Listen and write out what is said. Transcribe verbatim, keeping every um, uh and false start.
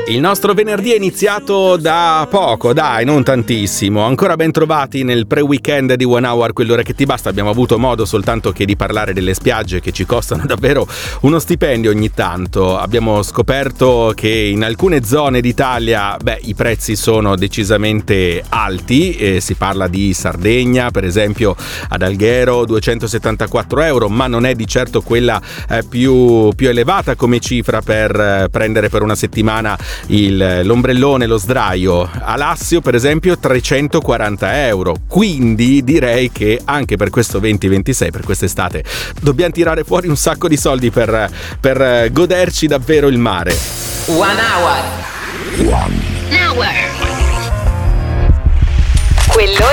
Il nostro venerdì è iniziato da poco, dai, non tantissimo. Ancora ben trovati nel pre-weekend di One Hour, quell'ora che ti basta. Abbiamo avuto modo soltanto che di parlare delle spiagge che ci costano davvero uno stipendio ogni tanto. Abbiamo scoperto che in alcune zone d'Italia, beh, i prezzi sono decisamente alti. Eh, si parla di Sardegna, per esempio ad Alghero, duecentosettantaquattro euro, ma non è di certo quella eh, più, più elevata come cifra per eh, prendere per una settimana il, l'ombrellone, lo sdraio. A Lassio per esempio trecentoquaranta euro, quindi direi che anche per questo venti ventisei, per quest'estate, dobbiamo tirare fuori un sacco di soldi per, per goderci davvero il mare. One Hour. One Hour. Quello